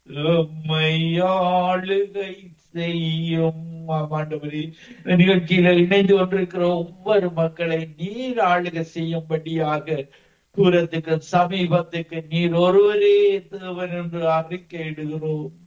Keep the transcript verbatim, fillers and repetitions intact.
எம்மை ஆளுகை செய்யும். ஆம் ஆண்டவரே, இந்த நிகழ்ச்சியில இணைந்து கொண்டிருக்கிற ஒவ்வொரு மக்களை நீர் ஆளுகை செய்யும்படியாக தூரத்துக்கு சமீபத்துக்கு நீர் ஒருவரே தேவன் என்று அறிக்கையிடுகிறோம்.